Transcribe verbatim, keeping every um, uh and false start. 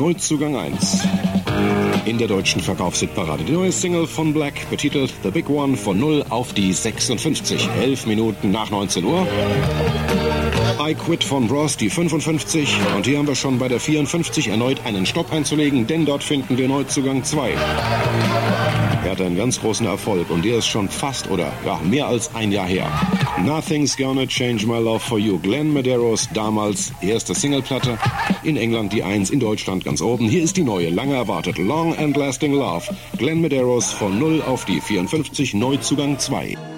Neuzugang eins. In der deutschen Verkaufshitparade. Die neue Single von Black, betitelt The Big One, von null auf die sechsundfünfzig. Elf Minuten nach neunzehn Uhr. I Quit von Bros, die fünfundfünfzig. Und hier haben wir schon bei der vierundfünfzig erneut einen Stopp einzulegen, denn dort finden wir Neuzugang zwei. Er hatte einen ganz großen Erfolg und der ist schon fast oder ja, mehr als ein Jahr her. Nothing's Gonna Change My Love For You. Glenn Medeiros, damals erste Singleplatte. In England die eins, in Deutschland ganz oben. Hier ist die neue, lange erwartet, Long and Lasting Love. Glenn Medeiros von null auf die vierundfünfzig, Neuzugang zwei.